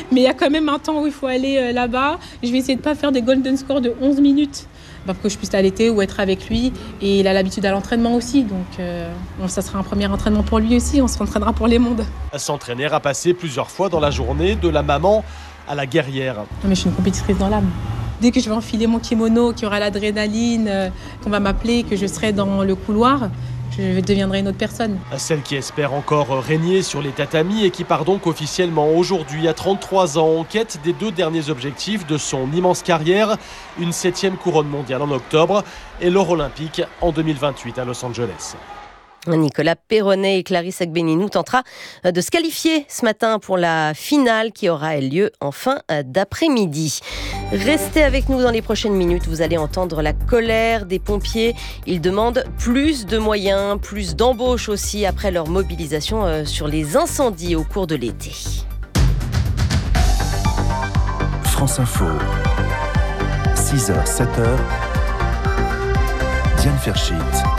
Mais il y a quand même un temps où il faut aller là-bas. Je vais essayer de ne pas faire des golden scores de 11 minutes pour que je puisse allaiter ou être avec lui. Et il a l'habitude à l'entraînement aussi. Donc ça sera un premier entraînement pour lui aussi. On se entraînera pour les mondes. S'entraîner à passer plusieurs fois dans la journée de la maman à la guerrière. Non, mais je suis une compétitrice dans l'âme. Dès que je vais enfiler mon kimono, qu'il y aura l'adrénaline, qu'on va m'appeler, que je serai dans le couloir, je deviendrai une autre personne. Celle qui espère encore régner sur les tatamis et qui part donc officiellement aujourd'hui à 33 ans en quête des 2 derniers objectifs de son immense carrière, une 7e couronne mondiale en octobre et l'or olympique en 2028 à Los Angeles. Nicolas Perronnet et Clarisse Agbenienou tentera de se qualifier ce matin pour la finale qui aura lieu en fin d'après-midi. Restez avec nous dans les prochaines minutes, vous allez entendre la colère des pompiers. Ils demandent plus de moyens, plus d'embauches aussi après leur mobilisation sur les incendies au cours de l'été. France Info, 6h, 7h, Diane Ferschit.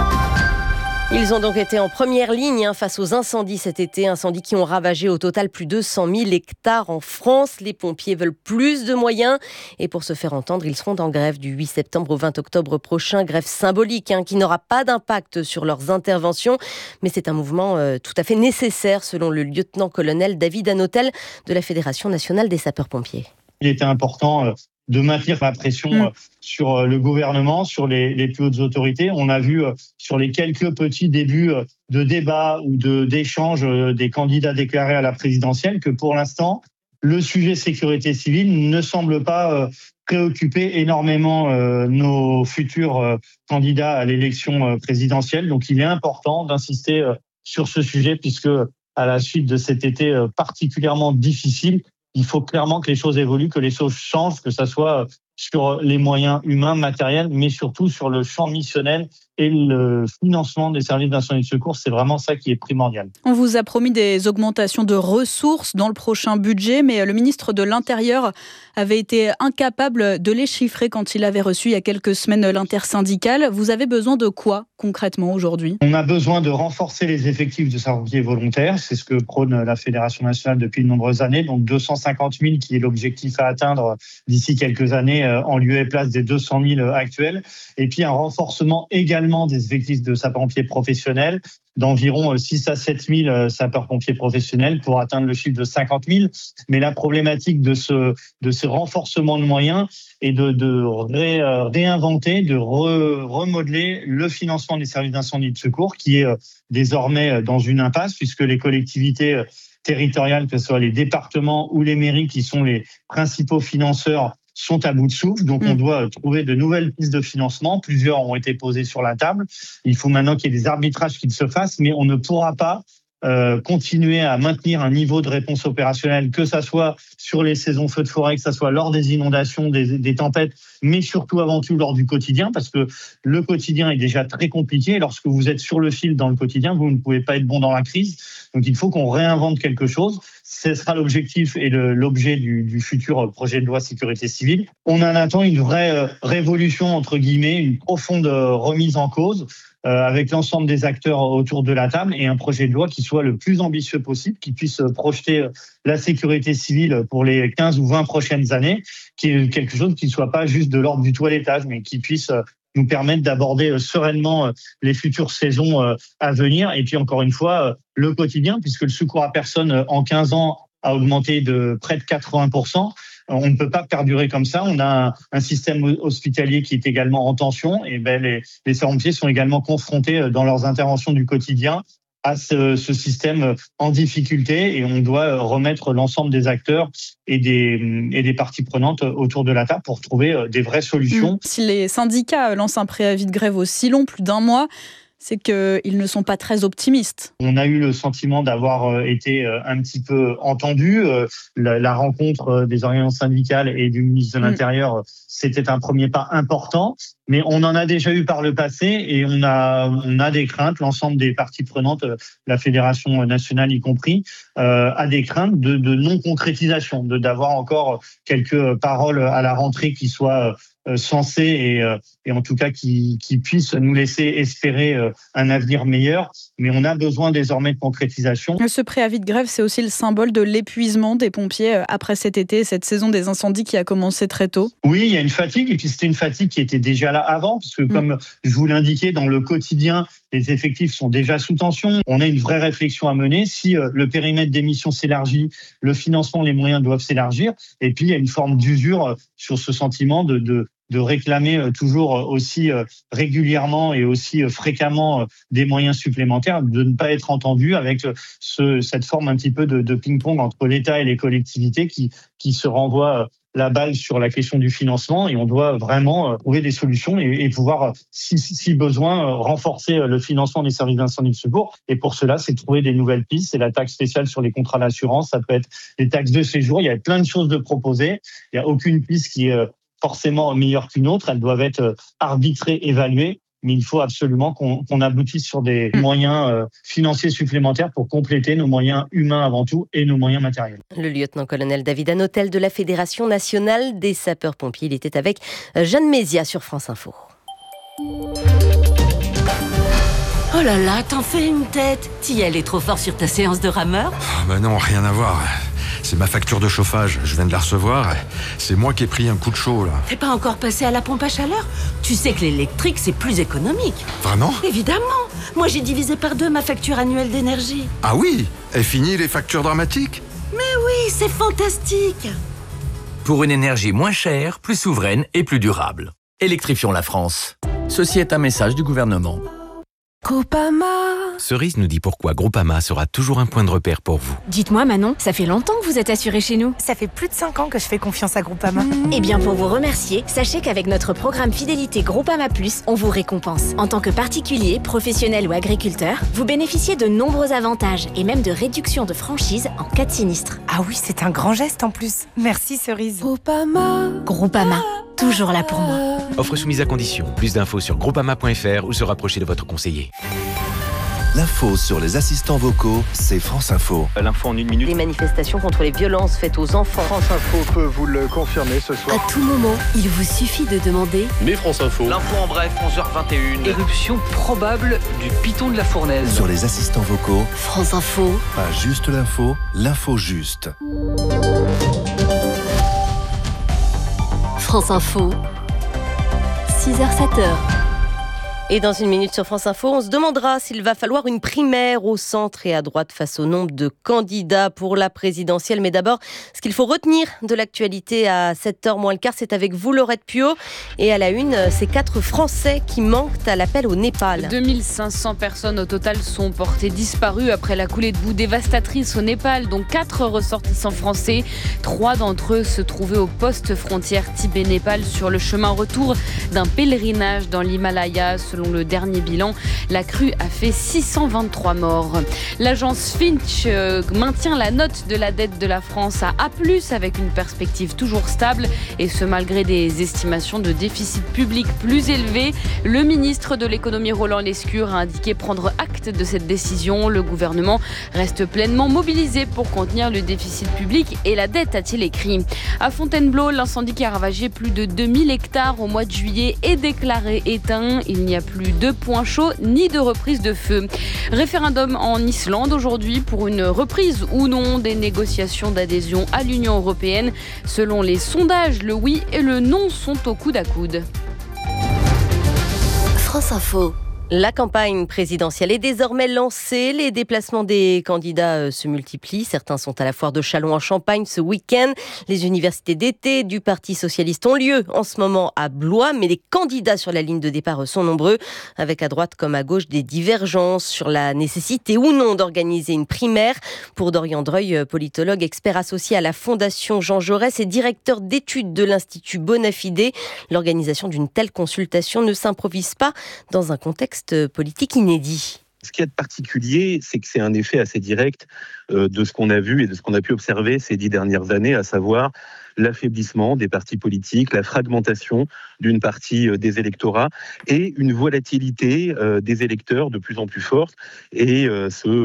Ils ont donc été en première ligne face aux incendies cet été, incendies qui ont ravagé au total plus de 100 000 hectares en France. Les pompiers veulent plus de moyens et pour se faire entendre, ils seront en grève du 8 septembre au 20 octobre prochain. Grève symbolique qui n'aura pas d'impact sur leurs interventions, mais c'est un mouvement tout à fait nécessaire selon le lieutenant-colonel David Hanotel de la Fédération nationale des sapeurs-pompiers. Il était important de maintenir la pression sur le gouvernement, sur les plus hautes autorités. On a vu sur les quelques petits débuts de débat ou d'échanges des candidats déclarés à la présidentielle que pour l'instant, le sujet sécurité civile ne semble pas préoccuper énormément nos futurs candidats à l'élection présidentielle. Donc il est important d'insister sur ce sujet puisque à la suite de cet été particulièrement difficile, il faut clairement que les choses évoluent, que les choses changent, que ça soit sur les moyens humains, matériels, mais surtout sur le champ missionnel et le financement des services d'incendie et de secours. C'est vraiment ça qui est primordial. On vous a promis des augmentations de ressources dans le prochain budget, mais le ministre de l'Intérieur avait été incapable de les chiffrer quand il avait reçu il y a quelques semaines l'intersyndicale. Vous avez besoin de quoi concrètement aujourd'hui ? On a besoin de renforcer les effectifs de sapeurs-pompiers volontaires. C'est ce que prône la Fédération nationale depuis de nombreuses années. Donc 250 000 qui est l'objectif à atteindre d'ici quelques années en lieu et place des 200 000 actuels. Et puis un renforcement également des effectifs de sapeurs-pompiers professionnels d'environ 6 à 7 000 sapeurs-pompiers professionnels pour atteindre le chiffre de 50 000. Mais la problématique de ce renforcement de moyens est de réinventer, de remodeler le financement des services d'incendie et de secours qui est désormais dans une impasse puisque les collectivités territoriales, que ce soit les départements ou les mairies qui sont les principaux financeurs, sont à bout de souffle. Donc, on doit trouver de nouvelles pistes de financement. Plusieurs ont été posées sur la table. Il faut maintenant qu'il y ait des arbitrages qui se fassent, mais on ne pourra pas continuer à maintenir un niveau de réponse opérationnelle, que ça soit sur les saisons feux de forêt, que ça soit lors des inondations, des tempêtes, mais surtout avant tout lors du quotidien, parce que le quotidien est déjà très compliqué. Lorsque vous êtes sur le fil dans le quotidien, vous ne pouvez pas être bon dans la crise. Donc il faut qu'on réinvente quelque chose. Ce sera l'objectif et l'objet du futur projet de loi sécurité civile. On en attend une vraie révolution, entre guillemets, une profonde remise en cause avec l'ensemble des acteurs autour de la table et un projet de loi qui soit le plus ambitieux possible, qui puisse projeter la sécurité civile pour les 15 ou 20 prochaines années, qui est quelque chose qui ne soit pas juste de l'ordre du toilettage, mais qui puisse nous permettre d'aborder sereinement les futures saisons à venir. Et puis encore une fois, le quotidien, puisque le secours à personne en 15 ans a augmenté de près de 80%. On ne peut pas perdurer comme ça. On a un système hospitalier qui est également en tension. Et les sapeurs-pompiers sont également confrontés dans leurs interventions du quotidien à ce système en difficulté. Et on doit remettre l'ensemble des acteurs et des parties prenantes autour de la table pour trouver des vraies solutions. Si les syndicats lancent un préavis de grève aussi long, plus d'1 mois, c'est qu'ils ne sont pas très optimistes. On a eu le sentiment d'avoir été un petit peu entendu. La rencontre des organisations syndicales et du ministre de l'Intérieur, c'était un premier pas important. Mais on en a déjà eu par le passé et on a des craintes. L'ensemble des parties prenantes, la Fédération nationale y compris, a des craintes de non-concrétisation, d'avoir encore quelques paroles à la rentrée qui soient sensés et en tout cas qui puissent nous laisser espérer un avenir meilleur. Mais on a besoin désormais de concrétisation. Ce préavis de grève, c'est aussi le symbole de l'épuisement des pompiers après cet été, cette saison des incendies qui a commencé très tôt. Oui, il y a une fatigue, et puis c'était une fatigue qui était déjà là avant, parce que comme je vous l'indiquais, dans le quotidien, les effectifs sont déjà sous tension. On a une vraie réflexion à mener. Si le périmètre des missions s'élargit, le financement, les moyens doivent s'élargir. Et puis, il y a une forme d'usure sur ce sentiment de réclamer toujours aussi régulièrement et aussi fréquemment des moyens supplémentaires, de ne pas être entendu avec cette forme un petit peu de ping-pong entre l'État et les collectivités qui se renvoient la balle sur la question du financement, et on doit vraiment trouver des solutions et pouvoir, si besoin, renforcer le financement des services d'incendie de secours. Et pour cela, c'est trouver des nouvelles pistes. C'est la taxe spéciale sur les contrats d'assurance, ça peut être les taxes de séjour. Il y a plein de choses de proposer. Il n'y a aucune piste qui est forcément meilleure qu'une autre. Elles doivent être arbitrées, évaluées. Mais il faut absolument qu'on aboutisse sur des moyens financiers supplémentaires pour compléter nos moyens humains avant tout et nos moyens matériels. Le lieutenant-colonel David Hanotel de la Fédération nationale des sapeurs-pompiers. Il était avec Jeanne Mézia sur France Info. Oh là là, t'en fais une tête. T'y allais trop fort sur ta séance de rameur ? Bah non, rien à voir. C'est ma facture de chauffage, je viens de la recevoir. C'est moi qui ai pris un coup de chaud, là. T'es pas encore passé à la pompe à chaleur ? Tu sais que l'électrique, c'est plus économique. Vraiment ? Évidemment. Moi, j'ai divisé par 2 ma facture annuelle d'énergie. Ah oui ? Et fini les factures dramatiques ? Mais oui, c'est fantastique. Pour une énergie moins chère, plus souveraine et plus durable. Électrifions la France. Ceci est un message du gouvernement. Groupama. Cerise nous dit pourquoi Groupama sera toujours un point de repère pour vous. Dites-moi Manon, ça fait longtemps que vous êtes assurée chez nous. Ça fait plus de 5 ans que je fais confiance à Groupama. Eh bien pour vous remercier, sachez qu'avec notre programme fidélité Groupama Plus, on vous récompense. En tant que particulier, professionnel ou agriculteur, vous bénéficiez de nombreux avantages et même de réductions de franchise en cas de sinistre. Ah oui, c'est un grand geste en plus. Merci Cerise. Groupama, toujours là pour moi. Offre soumise à condition. Plus d'infos sur groupama.fr ou se rapprocher de votre conseiller. L'info sur les assistants vocaux, c'est France Info. L'info en 1 minute. Les manifestations contre les violences faites aux enfants. France Info peut vous le confirmer ce soir. À tout moment, il vous suffit de demander. Mais France Info. L'info en bref, 11h21. Éruption probable du piton de la Fournaise. Sur les assistants vocaux, France Info. Pas juste l'info, l'info juste. France Info. 6h-7h. Et dans 1 minute sur France Info, on se demandera s'il va falloir une primaire au centre et à droite face au nombre de candidats pour la présidentielle. Mais d'abord, ce qu'il faut retenir de l'actualité à 7h moins le quart, c'est avec vous Laurette Puot. Et à la une, ces 4 Français qui manquent à l'appel au Népal. 2500 personnes au total sont portées disparues après la coulée de boue dévastatrice au Népal, dont 4 ressortissants français. 3 d'entre eux se trouvaient au poste frontière Tibet-Népal sur le chemin retour d'un pèlerinage dans l'Himalaya. Selon le dernier bilan, la crue a fait 623 morts. L'agence Fitch maintient la note de la dette de la France à A+, avec une perspective toujours stable, et ce malgré des estimations de déficit public plus élevées. Le ministre de l'économie Roland Lescure a indiqué prendre acte de cette décision. Le gouvernement reste pleinement mobilisé pour contenir le déficit public et la dette, a-t-il écrit. À Fontainebleau, l'incendie qui a ravagé plus de 2000 hectares au mois de juillet est déclaré éteint. Il n'y a plus de points chauds ni de reprise de feu. Référendum en Islande aujourd'hui pour une reprise ou non des négociations d'adhésion à l'Union européenne. Selon les sondages, le oui et le non sont au coude à coude. France Info. La campagne présidentielle est désormais lancée. Les déplacements des candidats se multiplient. Certains sont à la foire de Châlons en Champagne ce week-end. Les universités d'été du Parti socialiste ont lieu en ce moment à Blois. Mais les candidats sur la ligne de départ sont nombreux, avec à droite comme à gauche des divergences sur la nécessité ou non d'organiser une primaire. Pour Dorian Dreuil, politologue, expert associé à la Fondation Jean Jaurès et directeur d'études de l'Institut Bonafide, l'organisation d'une telle consultation ne s'improvise pas dans un contexte politique inédit. Ce qu'il y a de particulier, c'est que c'est un effet assez direct de ce qu'on a vu et de ce qu'on a pu observer ces 10 dernières années, à savoir l'affaiblissement des partis politiques, la fragmentation d'une partie des électorats et une volatilité des électeurs de plus en plus forte et ce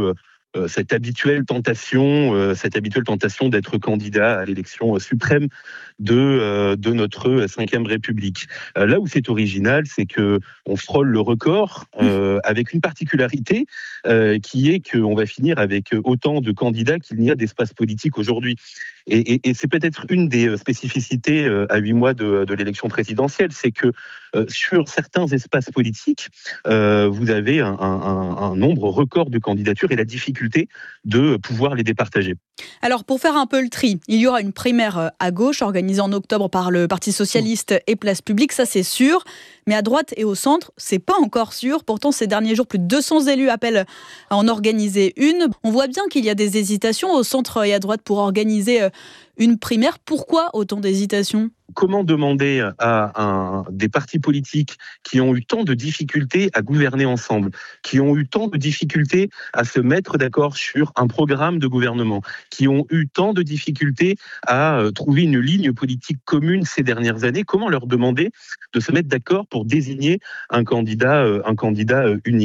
cette habituelle tentation d'être candidat à l'élection suprême de notre Ve République. Là où c'est original, c'est que on frôle le record avec une particularité qui est qu'on va finir avec autant de candidats qu'il n'y a d'espace politique aujourd'hui. Et c'est peut-être une des spécificités à 8 mois de l'élection présidentielle, c'est que sur certains espaces politiques, vous avez un nombre record de candidatures et la difficulté de pouvoir les départager. Alors pour faire un peu le tri, il y aura une primaire à gauche organisée en octobre par le Parti Socialiste et Place Publique, ça c'est sûr. Mais à droite et au centre, c'est pas encore sûr. Pourtant, ces derniers jours, plus de 200 élus appellent à en organiser une. On voit bien qu'il y a des hésitations au centre et à droite pour organiser une primaire. Pourquoi autant d'hésitations ? Comment demander à des partis politiques qui ont eu tant de difficultés à gouverner ensemble, qui ont eu tant de difficultés à se mettre d'accord sur un programme de gouvernement, qui ont eu tant de difficultés à trouver une ligne politique commune ces dernières années, comment leur demander de se mettre d'accord pour désigner un candidat unique ?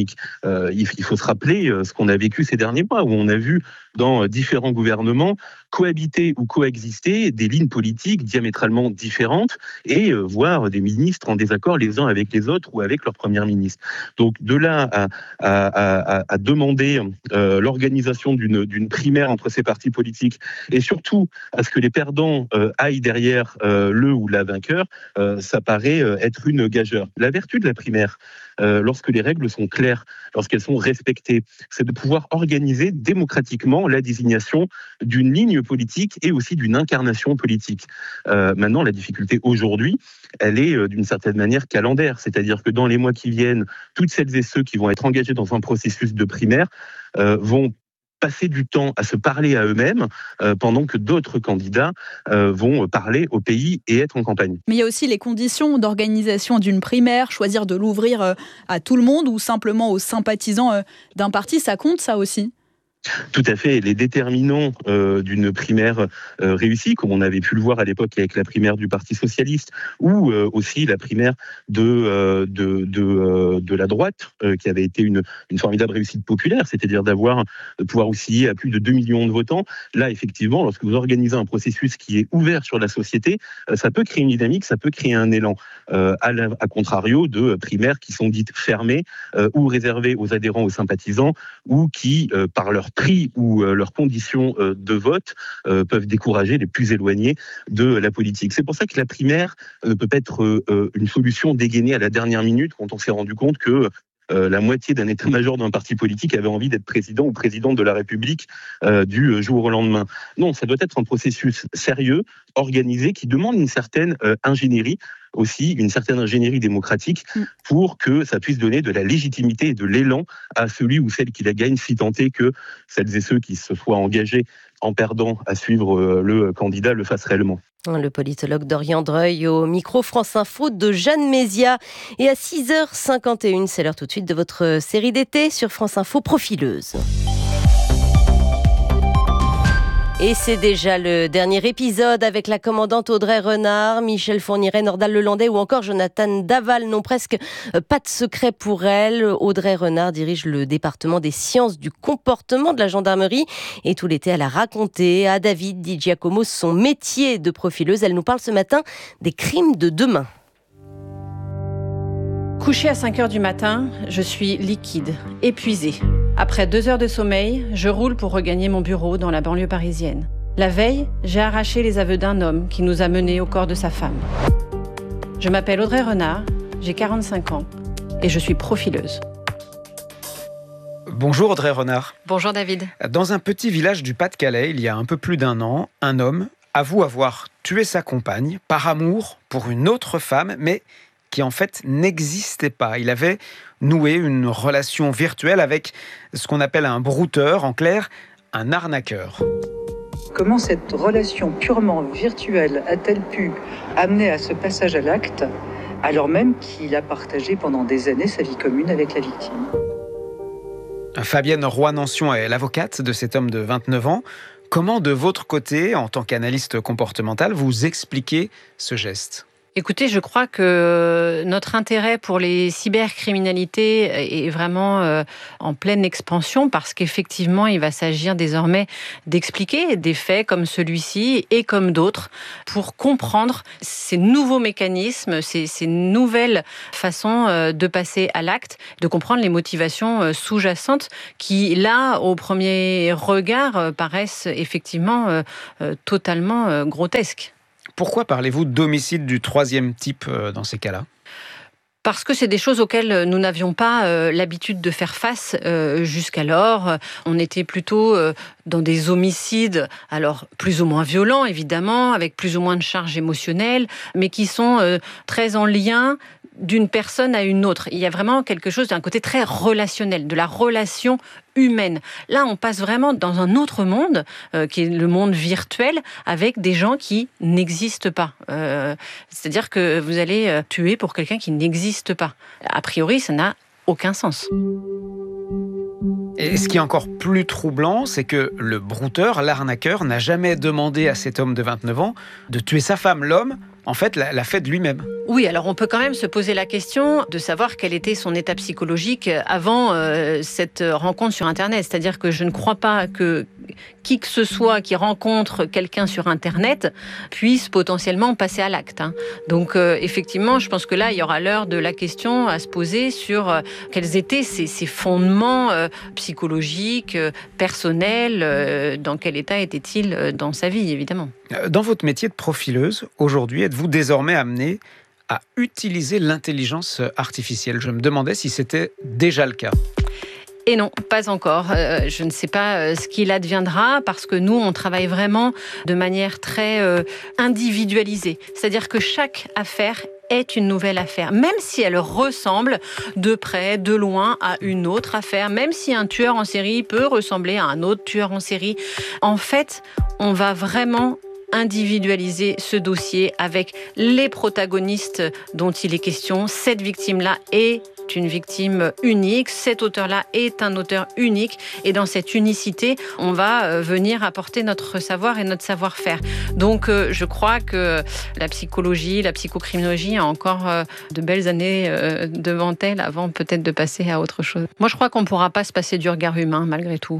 Il faut se rappeler ce qu'on a vécu ces derniers mois, où on a vu dans différents gouvernements cohabiter ou coexister des lignes politiques diamétralement différentes et voir des ministres en désaccord les uns avec les autres ou avec leur premier ministre. Donc de là à demander l'organisation d'une primaire entre ces partis politiques et surtout à ce que les perdants aillent derrière le ou la vainqueur, ça paraît être une gageure. La vertu de la primaire, lorsque les règles sont claires, lorsqu'elles sont respectées, c'est de pouvoir organiser démocratiquement la désignation d'une ligne politique et aussi d'une incarnation politique. Maintenant, la difficulté aujourd'hui, elle est d'une certaine manière calendaire, c'est-à-dire que dans les mois qui viennent, toutes celles et ceux qui vont être engagés dans un processus de primaire vont passer du temps à se parler à eux-mêmes pendant que d'autres candidats vont parler au pays et être en campagne. Mais il y a aussi les conditions d'organisation d'une primaire, choisir de l'ouvrir à tout le monde ou simplement aux sympathisants d'un parti, ça compte ça aussi ? Tout à fait. Les déterminants d'une primaire réussie, comme on avait pu le voir à l'époque avec la primaire du Parti Socialiste, ou aussi la primaire de la droite, qui avait été une formidable réussite populaire, c'est-à-dire de pouvoir osciller à plus de 2 millions de votants. Là, effectivement, lorsque vous organisez un processus qui est ouvert sur la société, ça peut créer une dynamique, ça peut créer un élan, à contrario de primaires qui sont dites fermées ou réservées aux adhérents, aux sympathisants, ou qui, par leur prix ou leurs conditions de vote peuvent décourager les plus éloignés de la politique. C'est pour ça que la primaire ne peut pas être une solution dégainée à la dernière minute quand on s'est rendu compte que la moitié d'un état-major d'un parti politique avait envie d'être président ou présidente de la République du jour au lendemain. Non, ça doit être un processus sérieux, organisé, qui demande une certaine ingénierie, aussi une certaine ingénierie démocratique pour que ça puisse donner de la légitimité et de l'élan à celui ou celle qui la gagne, si tant est que celles et ceux qui se soient engagés en perdant à suivre le candidat le fassent réellement. Le politologue Dorian Dreuil au micro France Info de Jeanne Mézia. Et à 6h51, c'est l'heure tout de suite de votre série d'été sur France Info Profileuse. Et c'est déjà le dernier épisode avec la commandante Audrey Renard, Michel Fourniret, Nordal Lelandais ou encore Jonathan Daval n'ont presque pas de secret pour elle. Audrey Renard dirige le département des sciences du comportement de la gendarmerie et tout l'été elle a raconté à David Di Giacomo son métier de profileuse. Elle nous parle ce matin des crimes de demain. Couchée à 5h du matin, je suis liquide, épuisée. Après 2 heures de sommeil, je roule pour regagner mon bureau dans la banlieue parisienne. La veille, j'ai arraché les aveux d'un homme qui nous a menés au corps de sa femme. Je m'appelle Audrey Renard, j'ai 45 ans et je suis profileuse. Bonjour Audrey Renard. Bonjour David. Dans un petit village du Pas-de-Calais, il y a un peu plus d'1 an, un homme avoue avoir tué sa compagne par amour pour une autre femme, mais qui en fait n'existait pas. Il avait noué une relation virtuelle avec ce qu'on appelle un brouteur, en clair, un arnaqueur. Comment cette relation purement virtuelle a-t-elle pu amener à ce passage à l'acte, alors même qu'il a partagé pendant des années sa vie commune avec la victime ? Fabienne Roy-Nancion est l'avocate de cet homme de 29 ans. Comment, de votre côté, en tant qu'analyste comportemental, vous expliquez ce geste ? Écoutez, je crois que notre intérêt pour les cybercriminalités est vraiment en pleine expansion parce qu'effectivement, il va s'agir désormais d'expliquer des faits comme celui-ci et comme d'autres pour comprendre ces nouveaux mécanismes, ces nouvelles façons de passer à l'acte, de comprendre les motivations sous-jacentes qui, là, au premier regard, paraissent effectivement totalement grotesques. Pourquoi parlez-vous d'homicide du troisième type dans ces cas-là ? Parce que c'est des choses auxquelles nous n'avions pas l'habitude de faire face jusqu'alors. On était plutôt dans des homicides, alors plus ou moins violents évidemment, avec plus ou moins de charges émotionnelles, mais qui sont très en lien d'une personne à une autre. Il y a vraiment quelque chose d'un côté très relationnel, de la relation humaine. Là, on passe vraiment dans un autre monde, qui est le monde virtuel, avec des gens qui n'existent pas. C'est-à-dire que vous allez tuer pour quelqu'un qui n'existe pas. A priori, ça n'a aucun sens. Et ce qui est encore plus troublant, c'est que le brouteur, l'arnaqueur, n'a jamais demandé à cet homme de 29 ans de tuer sa femme. L'homme, en fait, l'a fait de lui-même. Oui, alors on peut quand même se poser la question de savoir quel était son état psychologique avant cette rencontre sur Internet. C'est-à-dire que je ne crois pas que qui que ce soit qui rencontre quelqu'un sur Internet puisse potentiellement passer à l'acte. Donc effectivement, je pense que là, il y aura l'heure de la question à se poser sur quels étaient ses fondements psychologiques, personnels, dans quel état était-il dans sa vie, évidemment. Dans votre métier de profileuse, aujourd'hui, êtes-vous désormais amené à utiliser l'intelligence artificielle ? Je me demandais si c'était déjà le cas. Et non, pas encore. Je ne sais pas ce qu'il adviendra parce que nous, on travaille vraiment de manière très individualisée. C'est-à-dire que chaque affaire est une nouvelle affaire, même si elle ressemble de près, de loin à une autre affaire, même si un tueur en série peut ressembler à un autre tueur en série. En fait, on va vraiment individualiser ce dossier avec les protagonistes dont il est question. Cette victime-là est une victime unique, cet auteur-là est un auteur unique et dans cette unicité, on va venir apporter notre savoir et notre savoir-faire. Donc je crois que la psychologie, la psychocriminologie a encore de belles années devant elle avant peut-être de passer à autre chose. Moi je crois qu'on ne pourra pas se passer du regard humain malgré tout.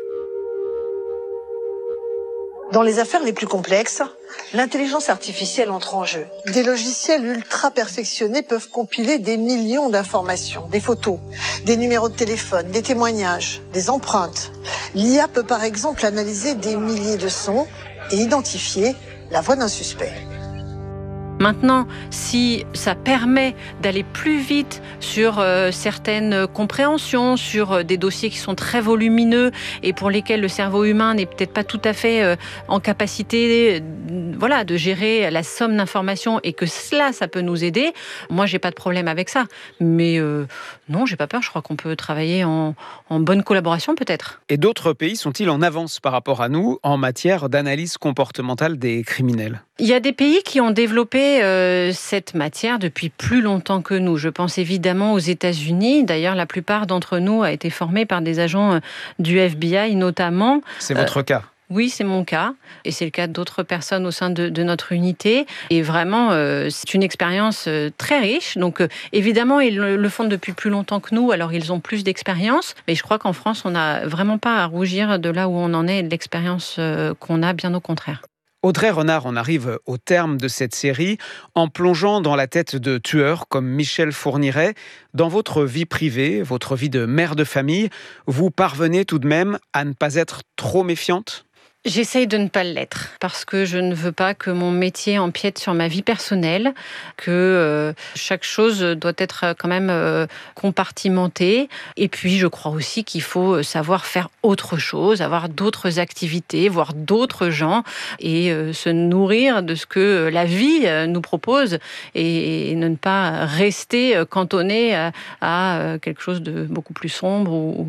Dans les affaires les plus complexes, l'intelligence artificielle entre en jeu. Des logiciels ultra perfectionnés peuvent compiler des millions d'informations, des photos, des numéros de téléphone, des témoignages, des empreintes. L'IA peut par exemple analyser des milliers de sons et identifier la voix d'un suspect. Maintenant, si ça permet d'aller plus vite sur certaines compréhensions, sur des dossiers qui sont très volumineux et pour lesquels le cerveau humain n'est peut-être pas tout à fait en capacité de gérer la somme d'informations et que ça peut nous aider, moi, j'ai pas de problème avec ça. Mais non, j'ai pas peur. Je crois qu'on peut travailler en bonne collaboration, peut-être. Et d'autres pays sont-ils en avance par rapport à nous en matière d'analyse comportementale des criminels ? Il y a des pays qui ont développé cette matière depuis plus longtemps que nous. Je pense évidemment aux États-Unis. D'ailleurs, la plupart d'entre nous a été formés par des agents du FBI notamment. C'est votre cas ? Oui, c'est mon cas. Et c'est le cas d'autres personnes au sein de notre unité. Et vraiment, c'est une expérience très riche. Donc, évidemment, ils le font depuis plus longtemps que nous. Alors, ils ont plus d'expérience. Mais je crois qu'en France, on n'a vraiment pas à rougir de là où on en est et de l'expérience qu'on a, bien au contraire. Audrey Renard, on arrive au terme de cette série en plongeant dans la tête de tueurs comme Michel Fourniret. Dans votre vie privée, votre vie de mère de famille, vous parvenez tout de même à ne pas être trop méfiante ? J'essaye de ne pas l'être parce que je ne veux pas que mon métier empiète sur ma vie personnelle, que chaque chose doit être quand même compartimentée. Et puis, je crois aussi qu'il faut savoir faire autre chose, avoir d'autres activités, voir d'autres gens et se nourrir de ce que la vie nous propose et ne pas rester cantonné à quelque chose de beaucoup plus sombre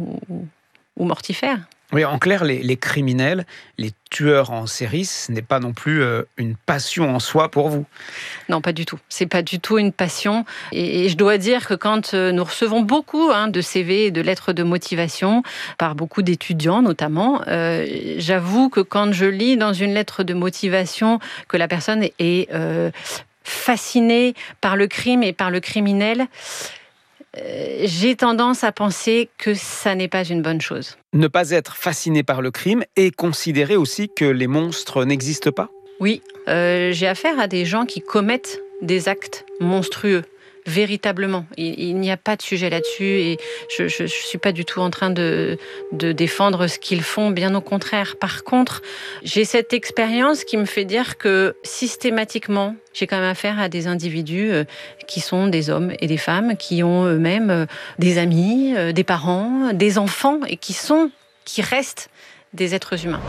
ou mortifère. Oui, en clair, les criminels, les tueurs en série, ce n'est pas non plus une passion en soi pour vous. Non, pas du tout. C'est pas du tout une passion. Et je dois dire que quand nous recevons beaucoup de CV et de lettres de motivation par beaucoup d'étudiants notamment, j'avoue que quand je lis dans une lettre de motivation que la personne est fasciné par le crime et par le criminel, j'ai tendance à penser que ça n'est pas une bonne chose. Ne pas être fasciné par le crime et considérer aussi que les monstres n'existent pas ? Oui, j'ai affaire à des gens qui commettent des actes monstrueux. Véritablement, il n'y a pas de sujet là-dessus et je suis pas du tout en train de défendre ce qu'ils font, bien au contraire. Par contre, j'ai cette expérience qui me fait dire que systématiquement, j'ai quand même affaire à des individus qui sont des hommes et des femmes, qui ont eux-mêmes des amis, des parents, des enfants et qui restent des êtres humains.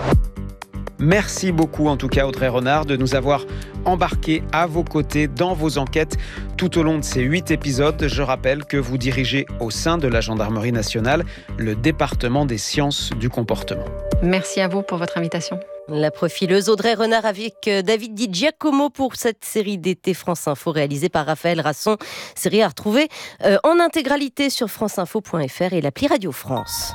Merci beaucoup en tout cas Audrey Renard de nous avoir embarqués à vos côtés dans vos enquêtes tout au long de ces 8 épisodes. Je rappelle que vous dirigez au sein de la Gendarmerie nationale le département des sciences du comportement. Merci à vous pour votre invitation. La profileuse Audrey Renard avec David Di Giacomo pour cette série d'été France Info réalisée par Raphaël Rasson. Série à retrouver en intégralité sur franceinfo.fr et l'appli Radio France.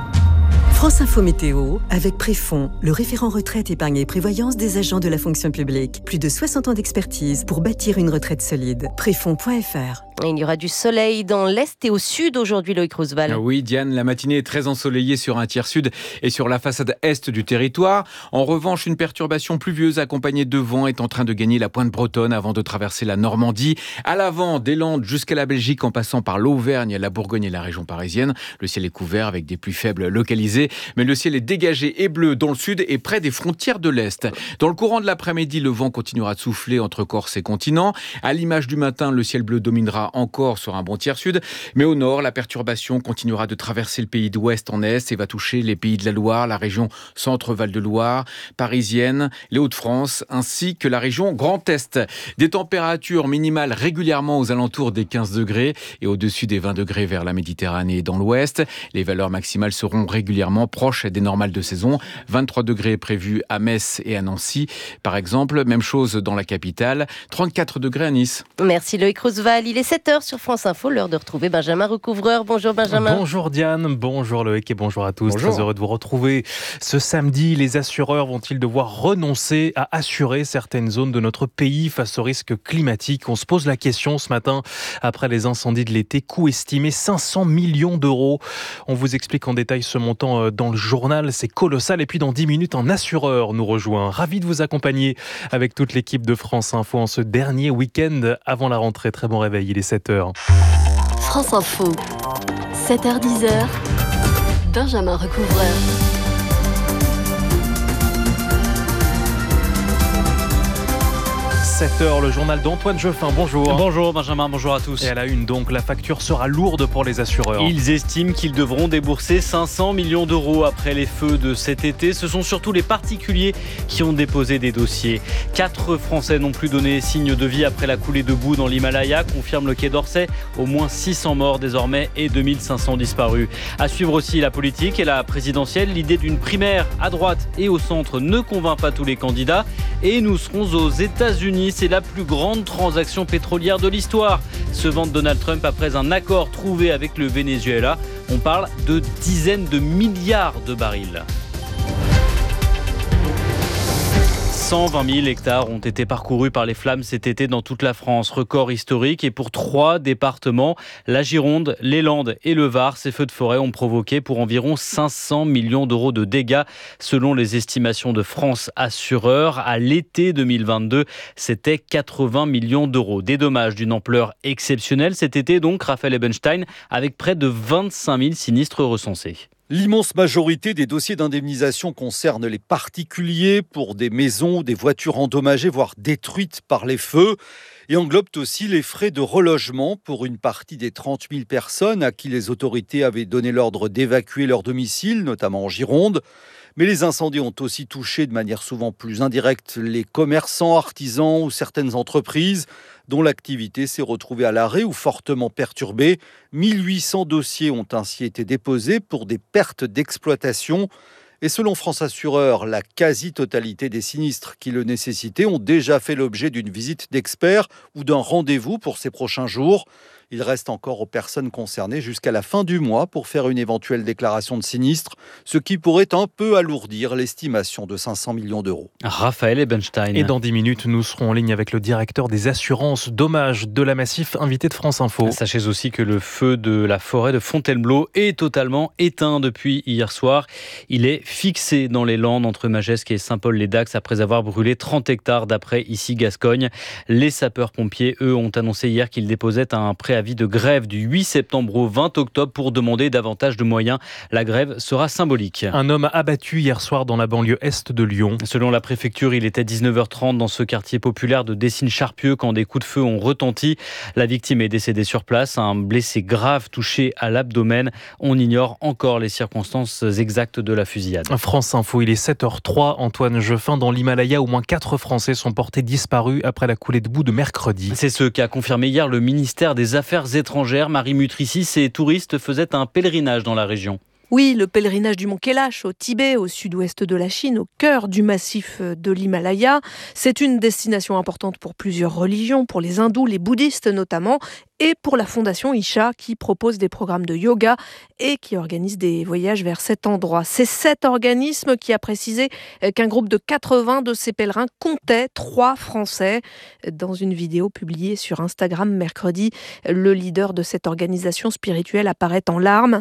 France Info Météo, avec Préfond, le référent retraite, épargne et prévoyance des agents de la fonction publique. Plus de 60 ans d'expertise pour bâtir une retraite solide. Préfond.fr. Il y aura du soleil dans l'est et au sud aujourd'hui, Loïc Roosevelt. Oui, Diane, la matinée est très ensoleillée sur un tiers sud et sur la façade est du territoire. En revanche, une perturbation pluvieuse accompagnée de vent est en train de gagner la pointe bretonne avant de traverser la Normandie. À l'avant, des Landes jusqu'à la Belgique en passant par l'Auvergne, la Bourgogne et la région parisienne. Le ciel est couvert avec des pluies faibles localisées, mais le ciel est dégagé et bleu dans le sud et près des frontières de l'Est. Dans le courant de l'après-midi, le vent continuera de souffler entre Corse et continent. À l'image du matin, le ciel bleu dominera encore sur un bon tiers sud, mais au nord, la perturbation continuera de traverser le pays d'ouest en est et va toucher les pays de la Loire, la région Centre-Val de Loire, parisienne, les Hauts-de-France, ainsi que la région Grand Est. Des températures minimales régulièrement aux alentours des 15 degrés et au-dessus des 20 degrés vers la Méditerranée et dans l'ouest. Les valeurs maximales seront régulièrement proches des normales de saison. 23 degrés prévus à Metz et à Nancy, par exemple. Même chose dans la capitale. 34 degrés à Nice. Merci Loïc Roosevelt. Il est 7h sur France Info, l'heure de retrouver Benjamin Recouvreur. Bonjour Benjamin. Bonjour Diane, bonjour Loïc et bonjour à tous. Bonjour. Très heureux de vous retrouver. Ce samedi, les assureurs vont-ils devoir renoncer à assurer certaines zones de notre pays face aux risques climatiques ? On se pose la question ce matin après les incendies de l'été. Coût estimé 500 millions d'euros. On vous explique en détail ce montant dans le journal. C'est colossal. Et puis dans 10 minutes, un assureur nous rejoint. Ravi de vous accompagner avec toute l'équipe de France Info en ce dernier week-end avant la rentrée. Très bon réveil, il est 7h. France Info, 7h-10h, Benjamin Recouvreur. 7h, le journal d'Antoine Jeuffin. Bonjour. Bonjour Benjamin, bonjour à tous. Et à la une donc, la facture sera lourde pour les assureurs. Ils estiment qu'ils devront débourser 500 millions d'euros après les feux de cet été. Ce sont surtout les particuliers qui ont déposé des dossiers. 4 Français n'ont plus donné signe de vie après la coulée de boue dans l'Himalaya, confirme le Quai d'Orsay. Au moins 600 morts désormais et 2500 disparus. À suivre aussi la politique et la présidentielle. L'idée d'une primaire à droite et au centre ne convainc pas tous les candidats. Et nous serons aux États-Unis. C'est la plus grande transaction pétrolière de l'histoire. Se vante Donald Trump après un accord trouvé avec le Venezuela. On parle de dizaines de milliards de barils. 120 000 hectares ont été parcourus par les flammes cet été dans toute la France. Record historique et pour 3 départements, la Gironde, les Landes et le Var, ces feux de forêt ont provoqué pour environ 500 millions d'euros de dégâts selon les estimations de France Assureurs. À l'été 2022, c'était 80 millions d'euros. Des dommages d'une ampleur exceptionnelle cet été donc, Raphaël Ebenstein, avec près de 25 000 sinistres recensés. L'immense majorité des dossiers d'indemnisation concernent les particuliers pour des maisons ou des voitures endommagées, voire détruites par les feux, et englobent aussi les frais de relogement pour une partie des 30 000 personnes à qui les autorités avaient donné l'ordre d'évacuer leur domicile, notamment en Gironde. Mais les incendies ont aussi touché de manière souvent plus indirecte les commerçants, artisans ou certaines entreprises dont l'activité s'est retrouvée à l'arrêt ou fortement perturbée. 1800 dossiers ont ainsi été déposés pour des pertes d'exploitation. Et selon France Assureurs, la quasi-totalité des sinistres qui le nécessitaient ont déjà fait l'objet d'une visite d'experts ou d'un rendez-vous pour ces prochains jours. Il reste encore aux personnes concernées jusqu'à la fin du mois pour faire une éventuelle déclaration de sinistre, ce qui pourrait un peu alourdir l'estimation de 500 millions d'euros. Raphaël Ebenstein. Et dans 10 minutes, nous serons en ligne avec le directeur des assurances dommages de la Massif, invité de France Info. Sachez aussi que le feu de la forêt de Fontainebleau est totalement éteint depuis hier soir. Il est fixé dans les Landes entre Magescq et Saint-Paul-les-Dax après avoir brûlé 30 hectares d'après ici Gascogne. Les sapeurs-pompiers, eux, ont annoncé hier qu'ils déposaient un préavis de grève du 8 septembre au 20 octobre pour demander davantage de moyens. La grève sera symbolique. Un homme abattu hier soir dans la banlieue est de Lyon. Selon la préfecture, il était 19h30 dans ce quartier populaire de Dessines-Charpieu quand des coups de feu ont retenti. La victime est décédée sur place, un blessé grave touché à l'abdomen. On ignore encore les circonstances exactes de la fusillade. France Info, il est 7h03. Antoine Jeffin, dans l'Himalaya, au moins 4 Français sont portés disparus après la coulée de boue de mercredi. C'est ce qu'a confirmé hier le ministère des Affaires étrangères. Marie Mutrici, ces touristes faisaient un pèlerinage dans la région. Oui, le pèlerinage du mont Kailash au Tibet, au sud-ouest de la Chine, au cœur du massif de l'Himalaya. C'est une destination importante pour plusieurs religions, pour les hindous, les bouddhistes notamment, et pour la fondation Isha qui propose des programmes de yoga et qui organise des voyages vers cet endroit. C'est cet organisme qui a précisé qu'un groupe de 80 de ces pèlerins comptait 3 Français. Dans une vidéo publiée sur Instagram mercredi, le leader de cette organisation spirituelle apparaît en larmes.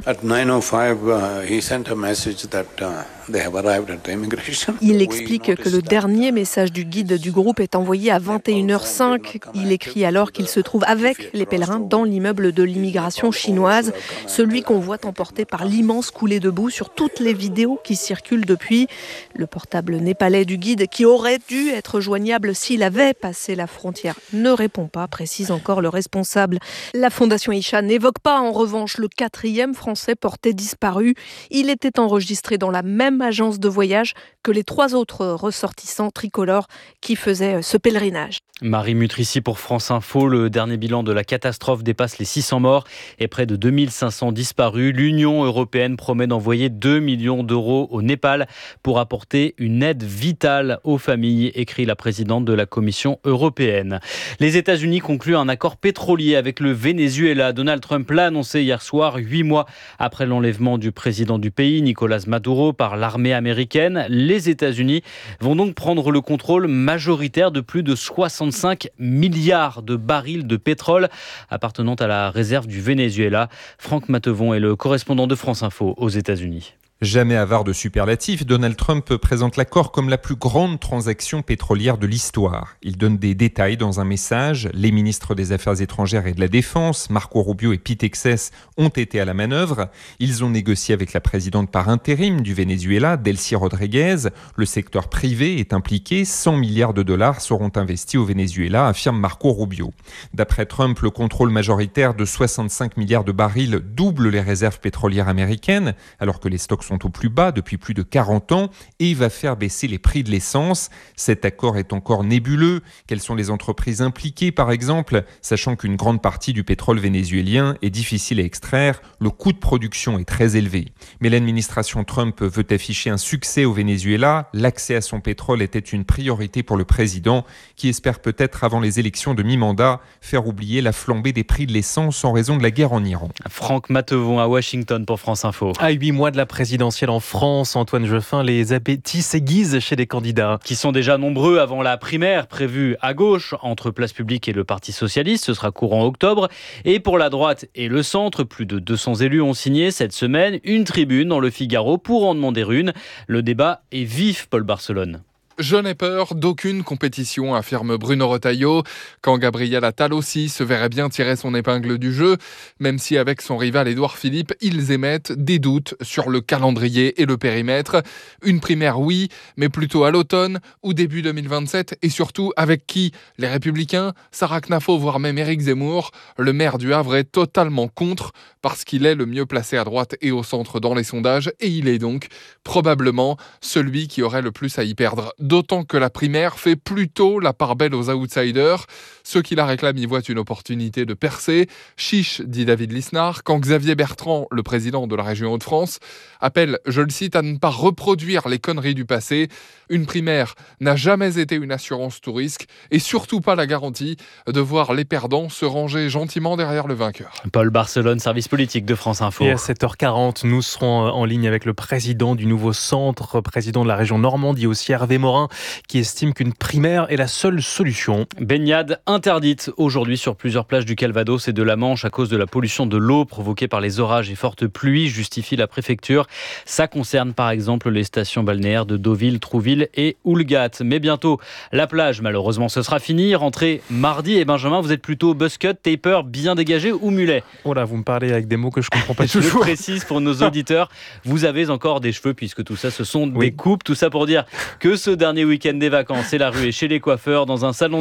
Il explique que le dernier message du guide du groupe est envoyé à 21h05. Il écrit alors qu'il se trouve avec les pèlerins dans l'immeuble de l'immigration chinoise, celui qu'on voit emporté par l'immense coulée de boue sur toutes les vidéos qui circulent depuis. Le portable népalais du guide, qui aurait dû être joignable s'il avait passé la frontière, ne répond pas, précise encore le responsable. La fondation Isha n'évoque pas en revanche le 4e Français porté disparu. Il était enregistré dans la même agence de voyage que les 3 autres ressortissants tricolores qui faisaient ce pèlerinage. Marie Mutrici pour France Info. Le dernier bilan de la catastrophe dépasse les 600 morts et près de 2500 disparus. L'Union européenne promet d'envoyer 2 millions d'euros au Népal pour apporter une aide vitale aux familles, écrit la présidente de la Commission européenne. Les États-Unis concluent un accord pétrolier avec le Venezuela. Donald Trump l'a annoncé hier soir, 8 mois après l'enlèvement du président du pays, Nicolás Maduro, par l'armée américaine. Les États-Unis vont donc prendre le contrôle majoritaire de plus de 65 milliards de barils de pétrole appartenant à la réserve du Venezuela. Franck Matevon est le correspondant de France Info aux États-Unis. Jamais avare de superlatifs, Donald Trump présente l'accord comme la plus grande transaction pétrolière de l'histoire. Il donne des détails dans un message. Les ministres des Affaires étrangères et de la Défense, Marco Rubio et Pete Hexes, ont été à la manœuvre. Ils ont négocié avec la présidente par intérim du Venezuela, Delcy Rodriguez. Le secteur privé est impliqué. 100 milliards de dollars seront investis au Venezuela, affirme Marco Rubio. D'après Trump, le contrôle majoritaire de 65 milliards de barils double les réserves pétrolières américaines, alors que les stocks sont au plus bas depuis plus de 40 ans et va faire baisser les prix de l'essence. Cet accord est encore nébuleux. Quelles sont les entreprises impliquées, par exemple, sachant qu'une grande partie du pétrole vénézuélien est difficile à extraire, le coût de production est très élevé. Mais l'administration Trump veut afficher un succès au Venezuela. L'accès à son pétrole était une priorité pour le président, qui espère peut-être, avant les élections de mi-mandat, faire oublier la flambée des prix de l'essence en raison de la guerre en Iran. Franck Matevon à Washington pour France Info. À 8 mois de la présidentielle en France, Antoine Jeffin, les appétits s'aiguisent chez les candidats. Qui sont déjà nombreux avant la primaire prévue à gauche, entre Place Publique et le Parti Socialiste. Ce sera courant octobre. Et pour la droite et le centre, plus de 200 élus ont signé cette semaine une tribune dans le Figaro pour en demander une. Le débat est vif, Paul Barcelone. Je n'ai peur d'aucune compétition, affirme Bruno Retailleau, quand Gabriel Attal aussi se verrait bien tirer son épingle du jeu, même si avec son rival Édouard Philippe, ils émettent des doutes sur le calendrier et le périmètre. Une primaire, oui, mais plutôt à l'automne ou début 2027, et surtout avec qui? Les Républicains, Sarah Knafo, voire même Éric Zemmour. Le maire du Havre est totalement contre, parce qu'il est le mieux placé à droite et au centre dans les sondages, et il est donc probablement celui qui aurait le plus à y perdre d'autant que la primaire fait plutôt la part belle aux outsiders. Ceux qui la réclament y voient une opportunité de percer. Chiche, dit David Lisnard, quand Xavier Bertrand, le président de la région Hauts-de-France, appelle, je le cite, à ne pas reproduire les conneries du passé. Une primaire n'a jamais été une assurance tout risque et surtout pas la garantie de voir les perdants se ranger gentiment derrière le vainqueur. Paul Barcelone, service politique de France Info. Et à 7h40, nous serons en ligne avec le président du nouveau centre, président de la région Normandie aussi, Hervé Morin, qui estime qu'une primaire est la seule solution. Baignade interdite aujourd'hui sur plusieurs plages du Calvados et de la Manche à cause de la pollution de l'eau provoquée par les orages et fortes pluies, justifie la préfecture. Ça concerne par exemple les stations balnéaires de Deauville, Trouville et Houlgat. Mais bientôt, la plage, malheureusement, ce sera fini. Rentrée mardi. Et Benjamin, vous êtes plutôt buzzcut, taper, bien dégagé ou mulet? Oh là, vous me parlez avec des mots que je comprends pas toujours. toujours. Je précise pour nos auditeurs, vous avez encore des cheveux puisque tout ça, ce sont des coupes. Tout ça pour dire que ce dernier week-end des vacances, c'est la ruée chez les coiffeurs dans un salon